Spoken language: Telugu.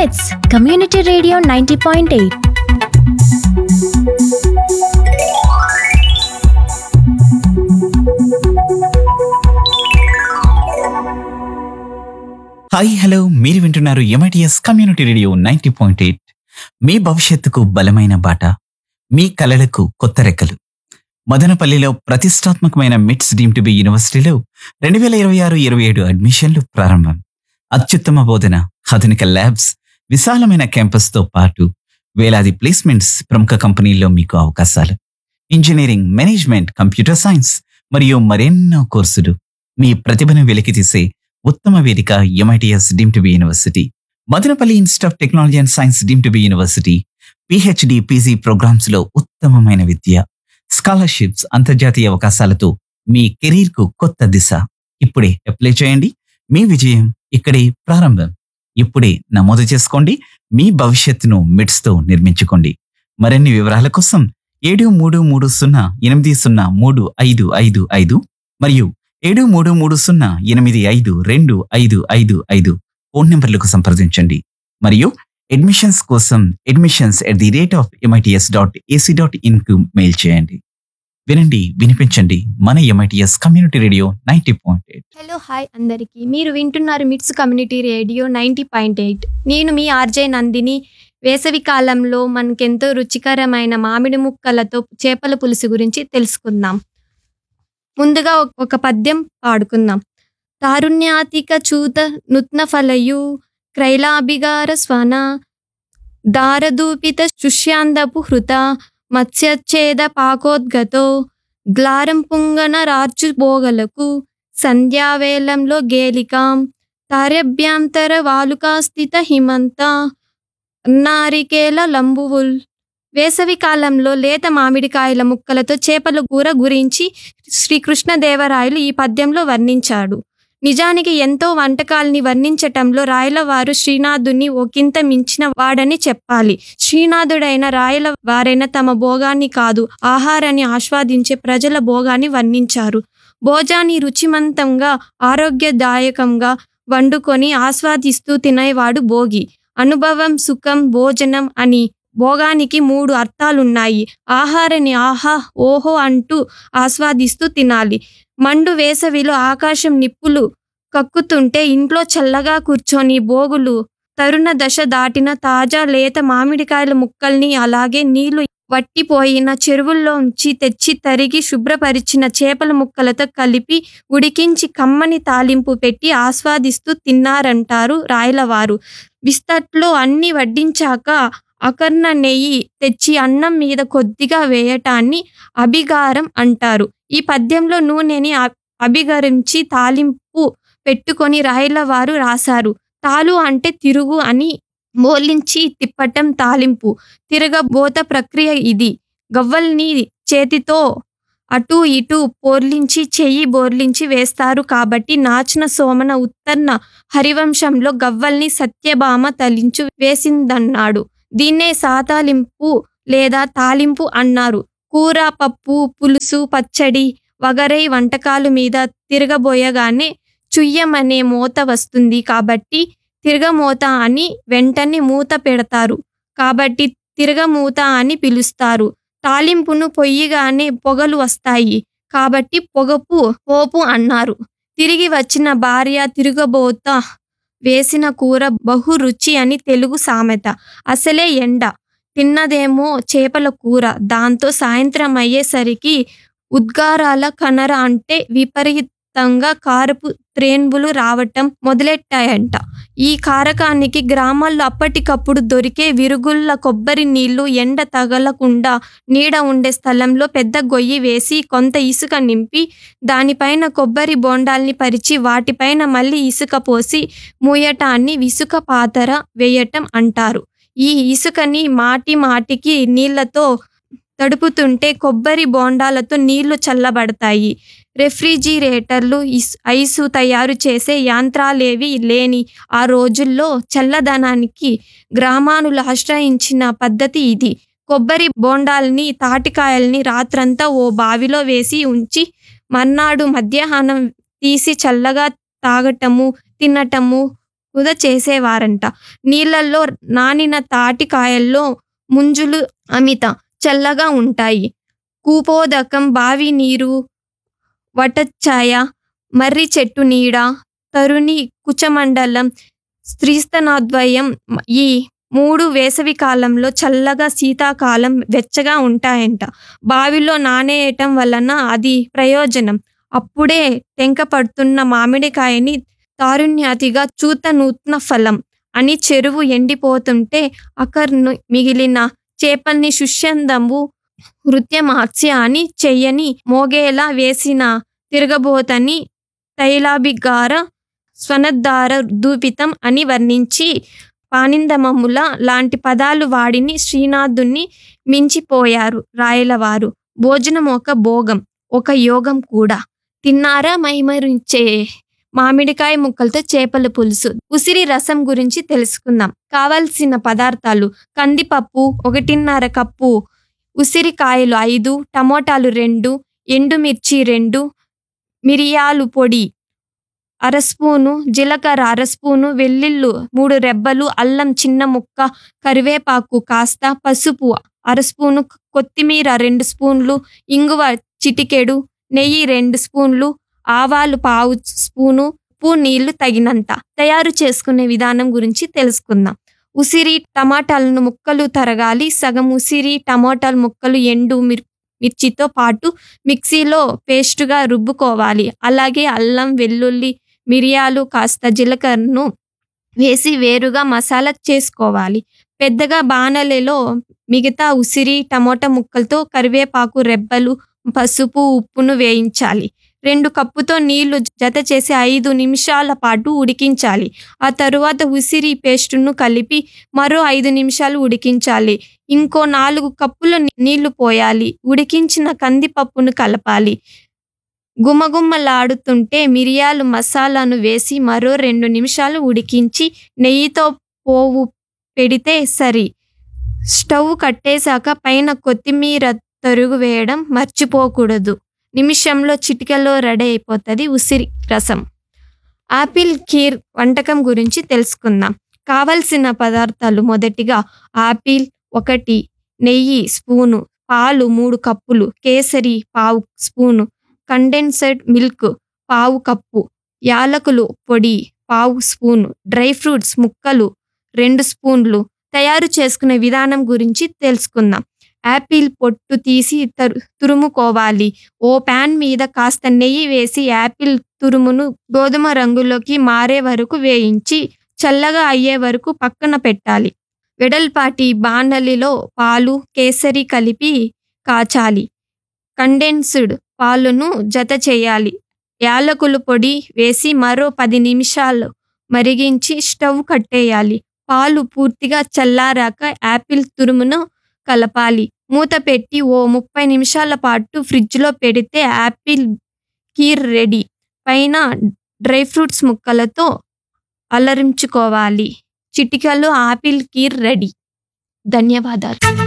మిట్స్ కమ్యూనిటీ రేడియో 90.8. హాయ్ హలో, మీరు వింటున్నారు ఎంఐటిఎస్ కమ్యూనిటీ రేడియో 90.8. మీ భవిష్యత్తుకు బలమైన బాట, మీ కలలకు కొత్త రెక్కలు. మదనపల్లిలో ప్రతిష్టాత్మకమైన మిట్స్ డీమ్డ్ టు బి యూనివర్సిటీలో 2026-27 అడ్మిషన్లు ప్రారంభం. అత్యుత్తమ బోధన, ఆధునిక ల్యాబ్స్, విశాలమైన క్యాంపస్తో పాటు వేలాది ప్లేస్మెంట్స్, ప్రముఖ కంపెనీల్లో మీకు అవకాశాలు. ఇంజనీరింగ్, మేనేజ్మెంట్, కంప్యూటర్ సైన్స్ మరియు మరెన్నో కోర్సులు. మీ ప్రతిభను వెలికితీసే ఉత్తమ వేదిక MITS deemed to be university. Madanapalle institute of technology and science deemed to be university. PhD, PG programmes లో ఉత్తమమైన విద్య, స్కాలర్షిప్స్, అంతర్జాతీయ అవకాశాలతో మీ కెరీర్ కు కొత్త దిశ. ఇప్పుడే అప్లై చేయండి. మీ విజయం ఇక్కడే ప్రారంభం. ఇప్పుడే నమోదు చేసుకోండి. మీ భవిష్యత్తును మిట్స్ తో నిర్మించుకోండి. మరిన్ని వివరాల కోసం 7330803555 మరియు 7330852255 ఫోన్ నంబర్లకు సంప్రదించండి. మరియు అడ్మిషన్స్ కోసం admissions@mits.ac.in కు మెయిల్ చేయండి. వినండి, వినిపించండి. మన MITS community radio 90.8. Hello, hi అందరికీ. మీరు వింటున్నారు మిట్స్ కమ్యూనిటీ రేడియో 90.8. నేను మీ ఆర్జే నందిని. వేసవి కాలంలో మనకెంతో రుచికరమైన మామిడి ముక్కలతో చేపల పులుసు గురించి తెలుసుకుందాం. ముందుగా ఒక పద్యం పాడుకుందాం. తారుణ్యాతిక చూత నూత్న ఫలయు క్రైలాభిగార స్వన దారదూపిత శుష్యాందపు హృత మత్స్యచ్ఛేద పాకోద్గతో గ్లారం పుంగన రార్చు బోగలకు సంధ్యావేలంలో గేలికాం తారభ్యాంతర వాలుకాస్థిత హిమంత నారికేల లంబువుల్. వేసవి కాలంలో లేత మామిడికాయల ముక్కలతో చేపల కూర గురించి శ్రీకృష్ణదేవరాయలు ఈ పద్యంలో వర్ణించాడు. నిజానికి ఎంతో వంటకాల్ని వర్ణించటంలో రాయలవారు శ్రీనాథుని ఒకంత మించిన వాడని చెప్పాలి. శ్రీనాథుడైన రాయల వారైన తమ భోగాన్ని కాదు, ఆహారాన్ని ఆస్వాదించే ప్రజల భోగాన్ని వర్ణించారు. భోజాన్ని రుచిమంతంగా, ఆరోగ్యదాయకంగా వండుకొని ఆస్వాదిస్తూ తినేవాడు భోగి. అనుభవం, సుఖం, భోజనం అని భోగానికి 3 అర్థాలున్నాయి. ఆహారాన్ని ఆహా, ఓహో అంటూ ఆస్వాదిస్తూ తినాలి. మండు వేసవిలో ఆకాశం నిప్పులు కక్కుతుంటే ఇంట్లో చల్లగా కూర్చొని భోగులు తరుణ దశ దాటిన తాజా లేత మామిడికాయల ముక్కల్ని, అలాగే నీళ్లు వట్టిపోయిన చెరువుల్లోంచి తెచ్చి తరిగి శుభ్రపరిచిన చేపల ముక్కలతో కలిపి ఉడికించి కమ్మని తాలింపు పెట్టి ఆస్వాదిస్తూ తిన్నారంటారు రాయలవారు. విస్తట్లో అన్ని వడ్డించాక అకర్ణ నెయ్యి తెచ్చి అన్నం మీద కొద్దిగా వేయటాన్ని అభిగారం అంటారు. ఈ పద్యంలో నూనెని అభిగరించి తాలింపు పెట్టుకొని రాయలవారు రాశారు. తాలు అంటే తిరుగు అని, బోర్లించి తిప్పటం తాలింపు. తిరగబోత ప్రక్రియ ఇది. గవ్వల్ని చేతితో అటూ ఇటూ పోర్లించి, చెయ్యి బోర్లించి వేస్తారు కాబట్టి నాచన సోమన ఉత్తర్ణ హరివంశంలో గవ్వల్ని సత్యభామ తలించు వేసిందన్నాడు. దీన్నే సాతాలింపు లేదా తాలింపు అన్నారు. కూర, పప్పు, పులుసు, పచ్చడి వగరై వంటకాలు మీద తిరగబోయగానే చుయ్యమనే మూత వస్తుంది కాబట్టి తిరగమూత అని, వెంటనే మూత పెడతారు కాబట్టి తిరగమూత అని పిలుస్తారు. తాలింపును పొయ్యిగానే పొగలు వస్తాయి కాబట్టి పొగపు పోపు అన్నారు. తిరిగి వచ్చిన భార్య తిరగబోత వేసిన కూర బహు రుచి అని తెలుగు సామెత. అసలే ఎండ, తిన్నదేమో చేపల కూర. దాంతో సాయంత్రం అయ్యేసరికి ఉద్గారాల కనర అంటే విపరీతంగా కారపు త్రేన్బులు రావటం మొదలెట్టాయంట. ఈ కారకానికి గ్రామాల్లో అప్పటికప్పుడు దొరికే విరుగుళ్ళ కొబ్బరి నీళ్లు, ఎండ తగలకుండా నీడ ఉండే స్థలంలో పెద్ద గొయ్యి వేసి కొంత ఇసుక నింపి దానిపైన కొబ్బరి బోండాల్ని పరిచి వాటిపైన మళ్ళీ ఇసుక పోసి మూయటాన్ని ఇసుక పాతర వేయటం అంటారు. ఈ ఇసుకని మాటికి నీళ్లతో తడుపుతుంటే కొబ్బరి బోండాలతో నీళ్లు చల్లబడతాయి. రెఫ్రిజిరేటర్లు, ఐసు తయారు చేసే యంత్రాలేవి లేని ఆ రోజుల్లో చల్లదనానికి గ్రామానులు ఆశ్రయించిన పద్ధతి ఇది. కొబ్బరి బోండాల్ని, తాటికాయల్ని రాత్రంతా ఓ బావిలో వేసి ఉంచి మర్నాడు మధ్యాహ్నం తీసి చల్లగా తాగటము, తినటము వృధా చేసేవారంట. నీళ్ళల్లో నానిన తాటికాయల్లో ముంజులు అమిత చల్లగా ఉంటాయి. కూపోదకం, బావి నీరు, వటచ్ఛాయ, మర్రి చెట్టు నీడ, తరుణి కుచమండలం, స్త్రీస్తనాద్వయం ఈ 3 వేసవి కాలంలో చల్లగా, శీతాకాలం వెచ్చగా ఉంటాయంట. బావిలో నానేయటం వలన అది ప్రయోజనం. అప్పుడే టెంక పడుతున్న మామిడికాయని తారుణ్యాతిగా చూత నూత్న ఫలం అని, చెరువు ఎండిపోతుంటే అకర్ను మిగిలిన చేపల్ని శుష్యందంబు నృత్యమాత్స్య అని, చెయ్యని మోగేలా వేసిన తిరగబోతని తైలాభిగార స్వనద్ధార దూపితం అని వర్ణించి పానిందమముల లాంటి పదాలు వాడిని శ్రీనాథుణ్ణి మించిపోయారు రాయలవారు. భోజనం ఒక భోగం, ఒక యోగం కూడా. తిన్నారా మైమరించే మామిడికాయ ముక్కలతో చేపల పులుసు. ఉసిరి రసం గురించి తెలుసుకుందాం. కావలసిన పదార్థాలు: కందిపప్పు 1.5 కప్పు, ఉసిరికాయలు 5, టమోటాలు 2, ఎండుమిర్చి 2, మిరియాలు పొడి 1/2 స్పూను, జీలకర్ర 1/2 స్పూను, వెల్లుల్లి 3 రెబ్బలు, అల్లం చిన్న ముక్క, కరివేపాకు కాస్త, పసుపు 1/2 స్పూను, కొత్తిమీర 2 స్పూన్లు, ఇంగువ చిటికెడు, నెయ్యి 2 స్పూన్లు, ఆవాలు 1/2 స్పూను, ఉప్పు, నీళ్లు తగినంత. తయారు చేసుకునే విధానం గురించి తెలుసుకుందాం. ఉసిరి టమాటాలను ముక్కలు తరగాలి. సగం ఉసిరి టమాటాల ముక్కలు ఎండు మిర్చితో పాటు మిక్సీలో పేస్టుగా రుబ్బుకోవాలి. అలాగే అల్లం, వెల్లుల్లి, మిరియాలు, కాస్త జీలకర్రను వేసి వేరుగా మసాలా చేసుకోవాలి. పెద్దగా బాణలిలో మిగతా ఉసిరి టమోటా ముక్కలతో కరివేపాకు రెబ్బలు, పసుపు, ఉప్పును వేయించాలి. 2 కప్పుతో నీళ్లు జత చేసి 5 నిమిషాల పాటు ఉడికించాలి. ఆ తరువాత ఉసిరి పేస్టును కలిపి మరో 5 నిమిషాలు ఉడికించాలి. ఇంకో 4 కప్పుల నీళ్లు పోయాలి. ఉడికించిన కందిపప్పును కలపాలి. గుమగుమలాడుతుంటే మిరియాలు మసాలాను వేసి మరో 2 నిమిషాలు ఉడికించి నెయ్యితో పోవు పెడితే సరి. స్టవ్ కట్టేశాక పైన కొత్తిమీర తరుగు వేయడం మర్చిపోకూడదు. నిమిషంలో చిటికలో రెడీ అయిపోతుంది ఉసిరి రసం. ఆపిల్ కీర్ వంటకం గురించి తెలుసుకుందాం. కావలసిన పదార్థాలు: మొదటిగా ఆపిల్ 1, నెయ్యి స్పూను, పాలు 3 కప్పులు, kesari 1/2 spoon, condensed milk 1/2 cup, యాలకులు పొడి 1/2 స్పూను, డ్రై ఫ్రూట్స్ ముక్కలు 2 స్పూన్లు. తయారు చేసుకునే విధానం గురించి తెలుసుకుందాం. యాపిల్ పొట్టు తీసి తురుముకోవాలి. ఓ ప్యాన్ మీద కాస్త నెయ్యి వేసి యాపిల్ తురుమును గోధుమ రంగులోకి మారే వరకు వేయించి చల్లగా అయ్యే వరకు పక్కన పెట్టాలి. వెడల్పాటి బాణలిలో పాలు, కేసరి కలిపి కాచాలి. కండెన్స్డ్ పాలును జత చేయాలి. యాలకుల పొడి వేసి మరో 10 నిమిషాలు మరిగించి స్టవ్ కట్టేయాలి. పాలు పూర్తిగా చల్లారాక యాపిల్ తురుమును కలపాలి. మూత పెట్టి ఓ 30 నిమిషాల పాటు ఫ్రిడ్జ్లో పెడితే యాపిల్ కీర్ రెడీ. పైన డ్రై ఫ్రూట్స్ ముక్కలతో అలరించుకోవాలి. చిటికలో ఆపిల్ కీర్ రెడీ. ధన్యవాదాలు.